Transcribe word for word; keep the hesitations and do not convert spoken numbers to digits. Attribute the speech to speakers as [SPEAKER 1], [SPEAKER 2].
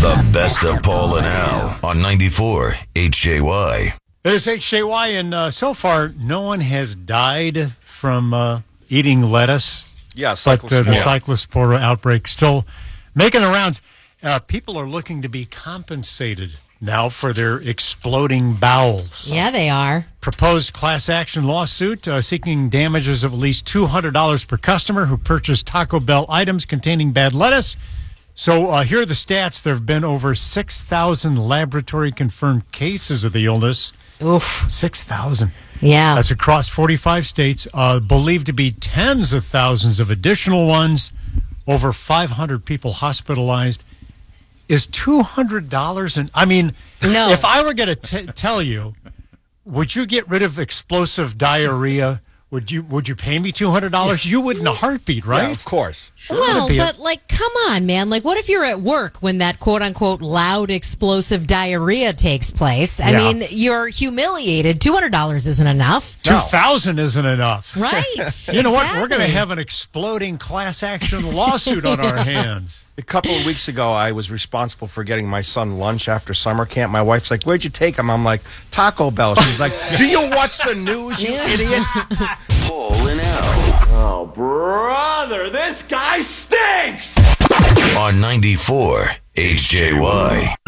[SPEAKER 1] The best of Paul and Al on ninety-four H J Y.
[SPEAKER 2] It is H J Y, and uh, so far, no one has died from uh, eating lettuce.
[SPEAKER 3] Yeah,
[SPEAKER 2] but uh, the
[SPEAKER 3] yeah.
[SPEAKER 2] cyclospora outbreak still making the rounds. Uh, people are looking to be compensated now for their exploding bowels.
[SPEAKER 4] Yeah, they are.
[SPEAKER 2] Proposed class action lawsuit uh, seeking damages of at least two hundred dollars per customer who purchased Taco Bell items containing bad lettuce. So uh, here are the stats. There have been over six thousand laboratory-confirmed cases of the illness.
[SPEAKER 4] Oof.
[SPEAKER 2] six thousand.
[SPEAKER 4] Yeah.
[SPEAKER 2] That's across forty-five states, uh, believed to be tens of thousands of additional ones, over five hundred people hospitalized. Is two hundred dollars, and I mean,
[SPEAKER 4] no.
[SPEAKER 2] If I were going to tell you, would you get rid of explosive diarrhea? Would you Would you pay me two hundred dollars? You would in a heartbeat, right?
[SPEAKER 3] Yeah, of course.
[SPEAKER 4] Sure. Well, but a- like, come on, man. Like, what if you're at work when that quote-unquote loud explosive diarrhea takes place? I
[SPEAKER 2] Yeah.
[SPEAKER 4] mean, you're humiliated. two hundred dollars isn't enough.
[SPEAKER 2] Two thousand isn't enough.
[SPEAKER 4] Right.
[SPEAKER 2] You know what? We're
[SPEAKER 4] Exactly.
[SPEAKER 2] going to have an exploding class action lawsuit on our hands.
[SPEAKER 3] A couple of weeks ago, I was responsible for getting my son lunch after summer camp. My wife's like, "Where'd you take him?" I'm like, "Taco Bell." She's like, "Do you watch the news, you idiot?"
[SPEAKER 1] Paul and Al
[SPEAKER 5] Oh, brother, this guy stinks!
[SPEAKER 1] on ninety-four H J Y.